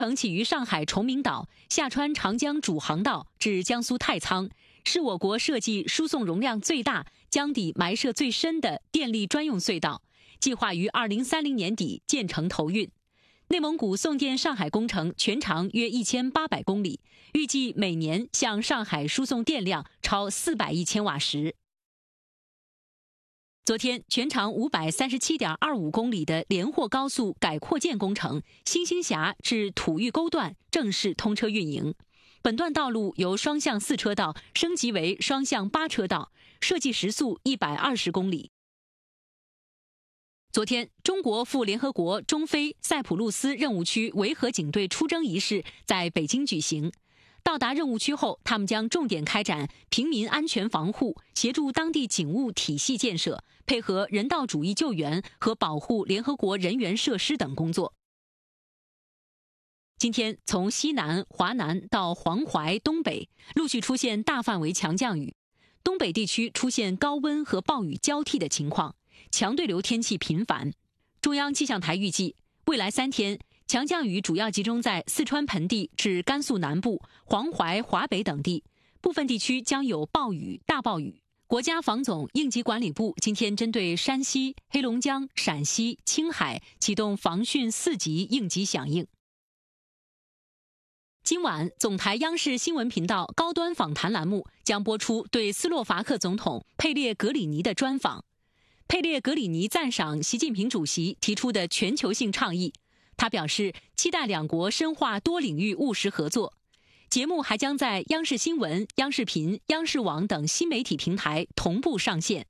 程起于上海崇明岛，下穿长江主航道至江苏太仓，是我国设计输送容量最大、江底埋设最深的电力专用隧道，计划于2030年底建成投运。内蒙古送电上海工程全长约1800公里，预计每年向上海输送电量超400亿千瓦时。昨天，全长537.25公里的连霍高速改扩建工程新兴峡至土峪沟段正式通车运营。本段道路由双向4车道升级为双向8车道，设计时速120公里。昨天，中国赴联合国中非塞浦路斯任务区维和警队出征仪式在北京举行。到达任务区后，他们将重点开展平民安全防护，协助当地警务体系建设，配合人道主义救援和保护联合国人员设施等工作。今天，从西南、华南到黄淮、东北陆续出现大范围强降雨，东北地区出现高温和暴雨交替的情况，强对流天气频繁。中央气象台预计，未来3天，强降雨主要集中在四川盆地至甘肃南部、黄淮、华北等地，部分地区将有暴雨、大暴雨。国家防总应急管理部今天针对山西、黑龙江、陕西、青海启动防汛4级应急响应。今晚，总台央视新闻频道高端访谈栏目将播出对斯洛伐克总统佩列格里尼的专访。佩列格里尼赞赏习近平主席提出的全球性倡议，他表示期待两国深化多领域务实合作。节目还将在央视新闻、央视频、央视网等新媒体平台同步上线。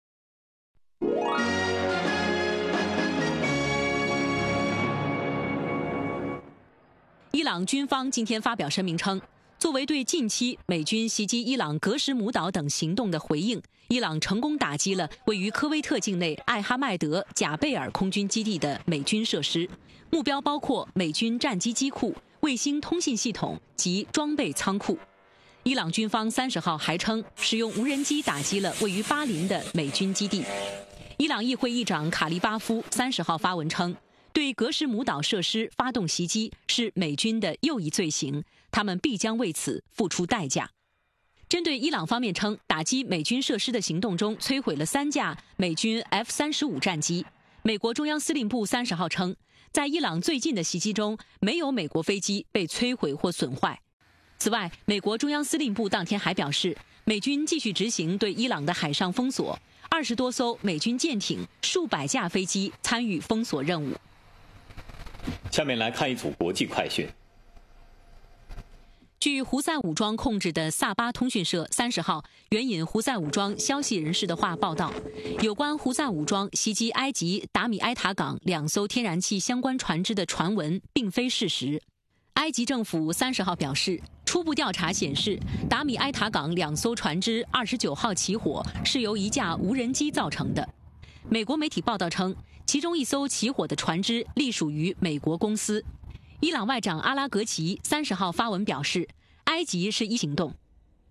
伊朗军方今天发表声明称，作为对近期美军袭击伊朗格什姆岛等行动的回应，伊朗成功打击了位于科威特境内艾哈迈德贾贝尔空军基地的美军设施，目标包括美军战机机库、卫星通信系统及装备仓库。伊朗军方30号还称，使用无人机打击了位于巴林的美军基地。伊朗议会议长卡利巴夫30号发文称，对格什姆岛设施发动袭击是美军的又一罪行，他们必将为此付出代价。针对伊朗方面称，打击美军设施的行动中摧毁了3架美军 F-35战机。美国中央司令部30号称，在伊朗最近的袭击中，没有美国飞机被摧毁或损坏。此外，美国中央司令部当天还表示，美军继续执行对伊朗的海上封锁，20多艘美军舰艇、数百架飞机参与封锁任务。 下面来看一组国际快讯。 据胡塞武装控制的萨巴通讯社30号援引胡塞武装消息人士的话报道，有关胡塞武装袭击埃及达米埃塔港2艘天然气相关船只的传闻并非事实。埃及政府30号表示，初步调查显示，达米埃塔港2艘船只29号起火是由一架无人机造成的。美国媒体报道称，其中1艘起火的船只隶属于美国公司。伊朗外长阿拉格齐30号发文表示，埃及是一行动。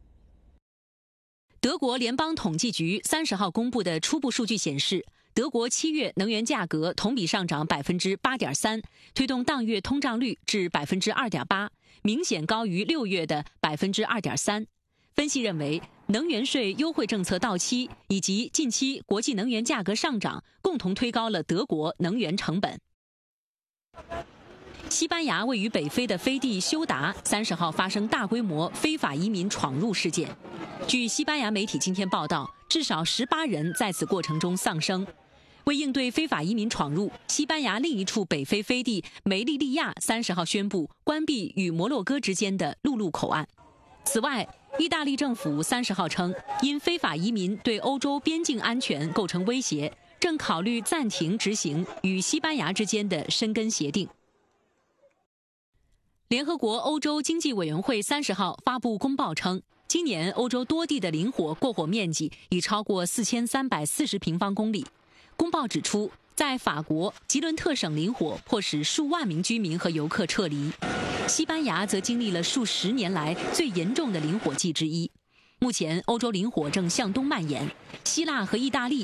德国联邦统计局30号公布的初步数据显示，德国7月能源价格同比上涨 8.3%， 推动当月通胀率至 2.8%， 明显高于6月的 2.3%。分析认为，能源税优惠政策到期以及近期国际能源价格上涨，共同推高了德国能源成本。西班牙位于北非的飞地休达30号发生大规模非法移民闯入事件。据西班牙媒体今天报道，至少18人在此过程中丧生。为应对非法移民闯入，西班牙另一处北非飞地梅利利亚30号宣布关闭与摩洛哥之间的陆路口岸。此外，意大利政府30号称，因非法移民对欧洲边境安全构成威胁，正考虑暂停执行与西班牙之间的申根协定。联合国欧洲经济委员会30号发布公报称，今年欧洲多地的林火过火面积已超过4340平方公里。公报指出，在法国吉伦特省林火迫使数万名居民和游客撤离，西班牙则经历了数十年来最严重的林火季之一。目前，欧洲林火正向东蔓延，希腊和意大利